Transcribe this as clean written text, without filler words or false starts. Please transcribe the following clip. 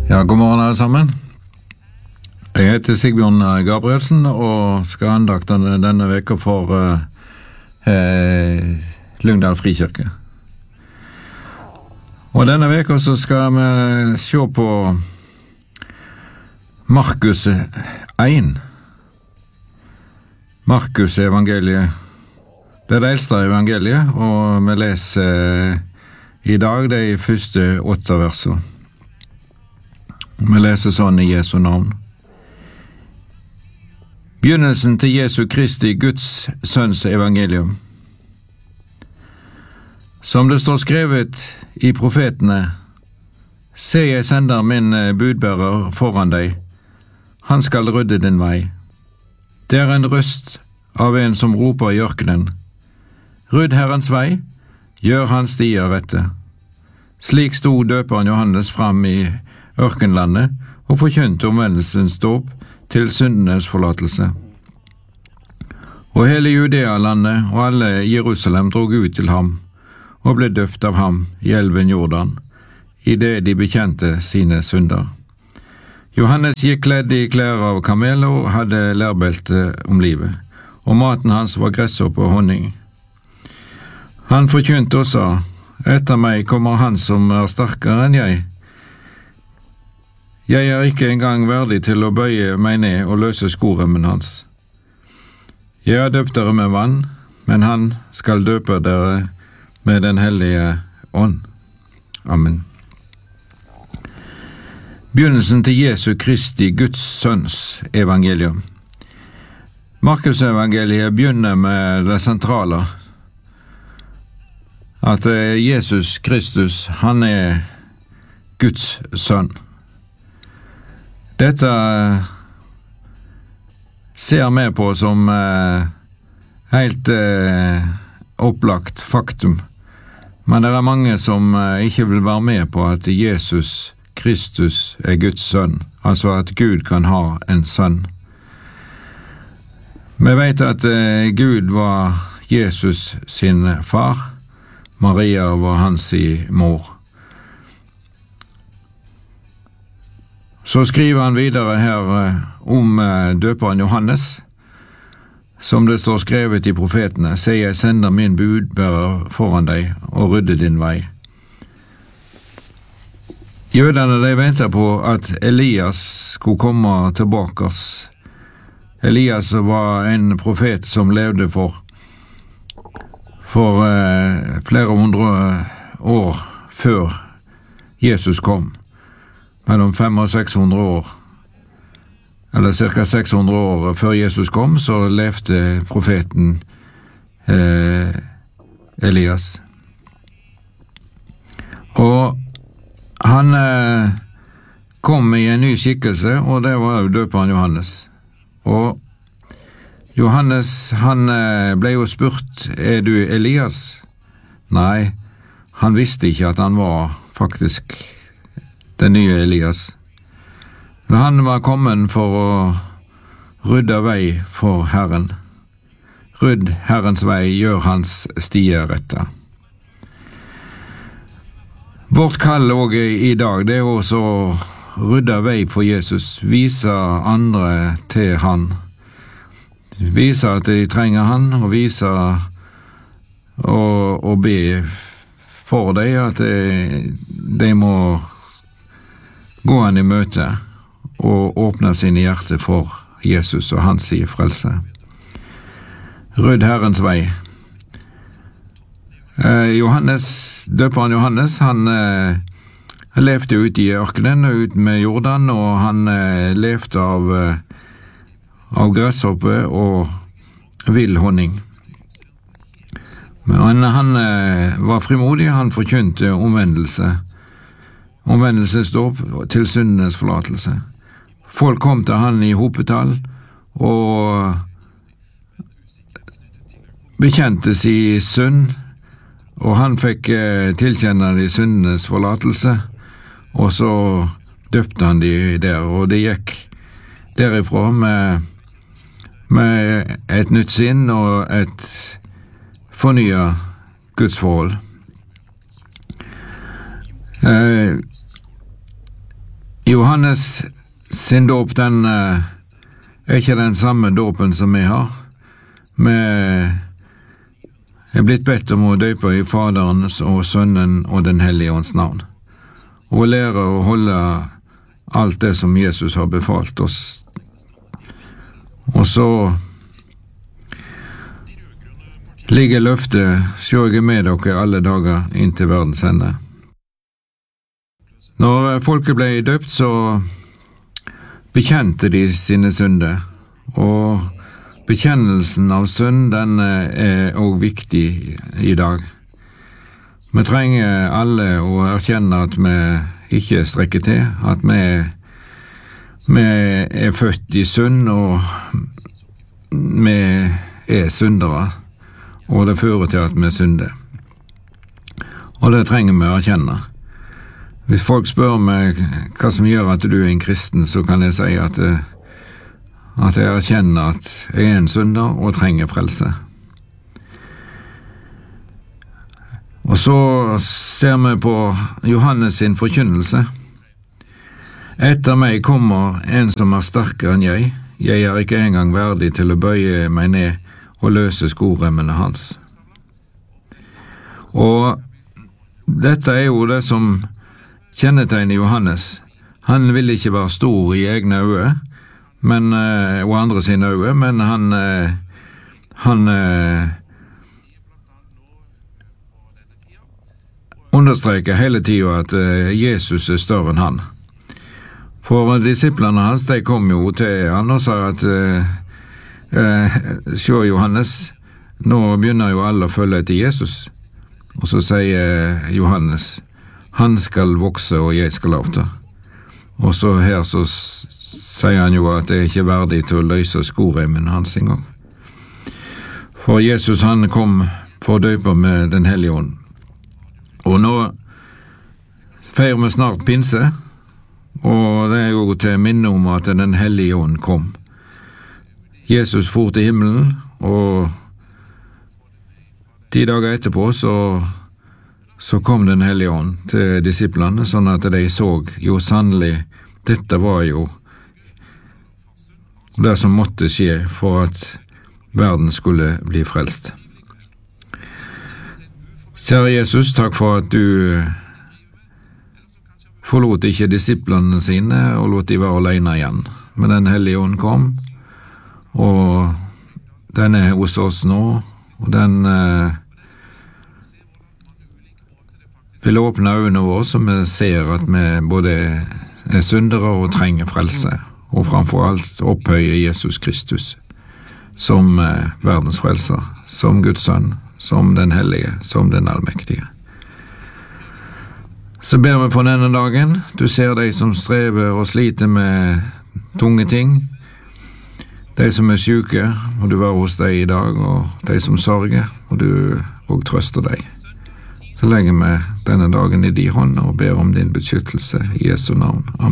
Ja, god morgen alle sammen. Jeg heter Sigbjørn Gabrielsen og skal andakte denne veka for Lyngdal Frikirke. Og denne veka så skal vi se på Markus 1. Markus evangeliet. Det er det eldste evangeliet, og vi leser i dag de første 8 versene. Vi leser sånn i Jesu navn. Begynnelsen til Jesu Kristi Guds Sønns evangelium. Som det står skrevet i profetene, se, jeg sender min budbærer foran deg. Han skal rydde din vei. Det er en røst av en som roper i ørkenen. Rydd Herrens vei, gjør hans stier rette. Slik sto døperen Johannes fram i ørkenlandet og forkynte omvendelsens dåp til syndenes forlatelse. Og hele Judea-landet og alle Jerusalem drog ut til ham og ble døpt av ham i elven Jordan, i det de bekjente sine synder. Johannes gikk kledd i klær av kamel og hadde lærbelte om livet, og maten hans var gresshoppe og honning. Han forkynte og sa, etter meg kommer han som er sterkere enn jeg. Jeg er ikke engang verdig til å bøye meg ned og løse skoremmen hans. Jeg har døpt dere med vann, men han skal døpe dere med den hellige ånd. Amen. Begynnelsen til Jesu Kristi Guds Sønns evangelium. Markus evangeliet begynner med det sentrale, at Jesus Kristus, han er Guds sønn. Dette ser vi på som helt opplagt faktum, men det er mange som ikke vil være med på at Jesus Kristus er Guds sønn, altså at Gud kan ha en sønn. Vi vet at Gud var Jesus sin far, Maria var hans mor. Så skriver han videre her om døperen Johannes, som det står skrevet i profetene, se, jeg sender min budbærer foran deg og rydde din vei. Jødene de ventet på at Elias skulle komme tilbake. Elias var en profet som levde for flere hundre år før Jesus kom. Mellom 500 og 600 år, eller cirka 600 år før Jesus kom, så levde profeten Elias. Og han kom i en ny skikkelse, og det var jo døperen Johannes. Og Johannes, han ble jo spurt, er du Elias? Nei, han visste ikke at han var faktisk den nye Elias. Han var kommet for å rydde vei for Herren. Rydd Herrens vei, gjør hans stier rette. Vårt kall også i dag, det er også å rydde vei for Jesus, vise andre til han. Vise at de trenger han, og vise og be for dem at de må gå han i møte og åpne sine hjerte for Jesus og hans frelse. Rydd Herrens vei. Døperen Johannes, han levde ute i ørkenen, ut med Jordan, og han levde av gresshoppe og vill honning. Men han var frimodig, han forkynte omvendelsesdåp til syndenes forlatelse. Folk kom til han i hopetall og bekjentes i synd, og han fikk tilkjenne de syndenes forlatelse, og så døpte han de der, og det gikk derifra med et nytt sinn og et fornyet gudsforhold. Johannes sin dåp, den er ikke den samme dåpen som vi har. Vi er blitt bedt om å døpe i Faderens og Sønnen og den Hellige Ånds navn, og lære å holde alt det som Jesus har befalt oss. Og så ligger løftet: «Sjå, jeg er med dere alle dager inn til verdens ende». Når folket ble døpt, så bekjente de sine synder, og bekjennelsen av synd, den er også viktig i dag. Vi trenger alle å erkjenne at vi ikke strekker til, at vi er født i synd, og vi er syndere, og det fører til at vi synder. Og det trenger vi å erkjenne. Hvis folk spør meg hva som gjør at du er en kristen, så kan jeg si at jeg erkjenner at jeg er en synder og trenger frelse. Og så ser vi på Johannes sin forkynnelse. «Etter meg kommer en som er sterkere enn jeg. Jeg er ikke engang verdig til å bøye meg ned og løse skoremmene hans.» Og dette er jo det som kjennetegner Johannes. Han vil ikke være stor i egne øyne, og andre sine øyne, men han understreker hele tiden at Jesus er større enn han. For disiplene hans, de kom jo til han og sa at «Sjå, Johannes, nå begynner jo alle å følge etter Jesus.» Og så sier Johannes: «Han skal vokse, og jeg skal avta.» Og så her så sier han jo at det er ikke verdig til å løse skoreimen hans en gang. For Jesus, han kom for å døpe med den Hellige Ånd. Og nå feirer vi snart pinse, og det er jo til minne om at den Hellige Ånd kom. Jesus for til himmelen, og 10 dager etterpå så kom den Hellige Ånd til disiplene, sånn at de så jo sannelig, dette var jo det som måtte skje for at verden skulle bli frelst. Kjære Jesus, takk for at du forlot ikke disiplene sine og lot de være alene igjen. Men den Hellige Ånd kom, og den er hos oss nå, og den vil åpne øynene våre, så vi ser at vi både er syndere og trenger frelse, og framfor alt opphøye Jesus Kristus som verdens frelser, som Guds sønn, som den hellige, som den allmektige. Så ber vi for denne dagen. Du ser de som strever og sliter med tunge ting, de som er syke, og du var hos deg i dag, og de som sørger, og du og trøster deg. Så legger vi denne dagen i din hånd og ber om din beskyttelse i Jesu navn. Amen.